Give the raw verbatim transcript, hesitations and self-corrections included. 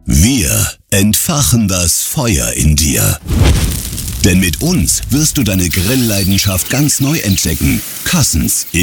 Wir entfachen das Feuer in dir. Denn mit uns wirst du deine Grillleidenschaft ganz neu entdecken. Cassens